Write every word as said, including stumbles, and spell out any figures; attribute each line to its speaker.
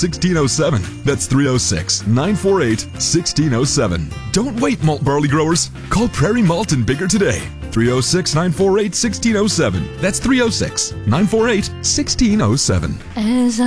Speaker 1: six oh seven. That's three oh six, nine four eight, one six oh seven. Don't wait, malt barley growers. Call Prairie Malt and Bigger today. three oh six, nine four eight, one six oh seven. That's three oh six, nine four eight, one six oh seven.
Speaker 2: As